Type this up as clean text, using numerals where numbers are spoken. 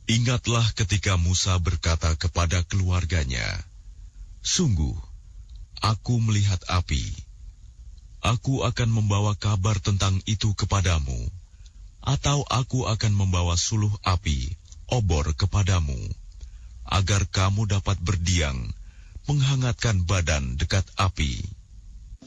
Ingatlah ketika Musa berkata kepada keluarganya, "Sungguh, aku melihat api. Aku akan membawa kabar tentang itu kepadamu, atau aku akan membawa suluh api, obor kepadamu, agar kamu dapat berdiam, menghangatkan badan dekat api."